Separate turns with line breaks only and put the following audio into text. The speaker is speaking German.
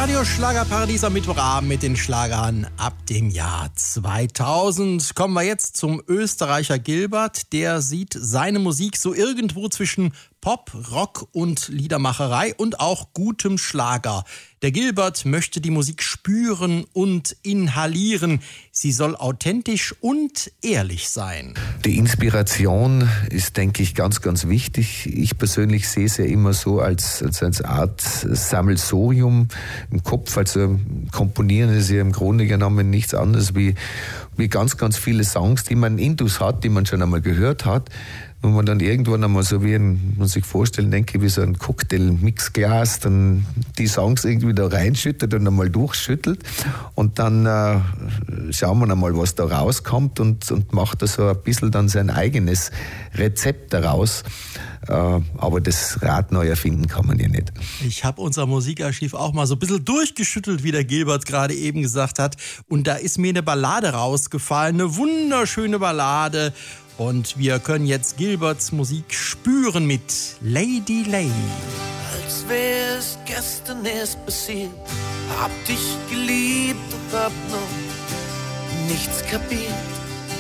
Radio Schlagerparadies am Mittwochabend mit den Schlagern ab dem Jahr 2000. Kommen wir jetzt zum Österreicher Gilbert. Der sieht seine Musik so irgendwo zwischen Pop, Rock und Liedermacherei und auch gutem Schlager. Der Gilbert möchte die Musik spüren und inhalieren. Sie soll authentisch und ehrlich sein.
Die Inspiration ist, denke ich, ganz, ganz wichtig. Ich persönlich sehe es ja immer so als Art Sammelsurium im Kopf. Also Komponieren ist ja im Grunde genommen nichts anderes wie ganz, ganz viele Songs, die man intus hat, die man schon einmal gehört hat. Wenn man dann irgendwann einmal so man sich vorstellen, denke ich, wie so ein Cocktail-Mixglas, dann die Songs irgendwie da reinschüttet und einmal durchschüttelt und dann schauen wir einmal, was da rauskommt und macht da so ein bisschen dann sein eigenes Rezept daraus. Aber das Rad neu erfinden kann man ja nicht.
Ich habe unser Musikarchiv auch mal so ein bisschen durchgeschüttelt, wie der Gilbert gerade eben gesagt hat. Und da ist mir eine Ballade rausgefallen, eine wunderschöne Ballade. Und wir können jetzt Gilberts Musik spüren mit Lady Lady.
Als wäre es gestern erst passiert, hab dich geliebt und hab noch nichts kapiert.